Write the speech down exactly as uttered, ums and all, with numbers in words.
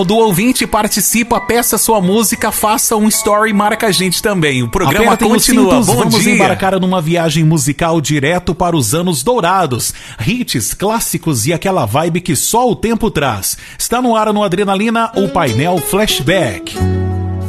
Do ouvinte, participa, peça sua música, faça um story e marca a gente também. O programa Apertem continua. Cintos, Bom vamos dia. embarcar numa viagem musical direto para os anos dourados. Hits, clássicos e aquela vibe que só o tempo traz. Está no ar no Adrenalina, o painel Flashback.